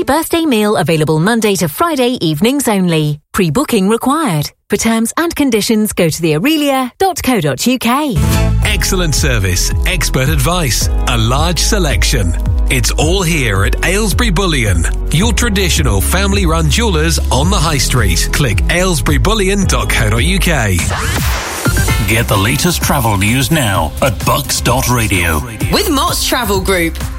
birthday meal available Monday to Friday evenings only. Pre-booking required. For terms and conditions, go to theaurelia.co.uk. Excellent service, expert advice, a large selection. It's all here at Aylesbury Bullion, your traditional family-run jewellers on the High Street. Click aylesburybullion.co.uk. Get the latest travel news now at bucks.radio. With Mott's Travel Group,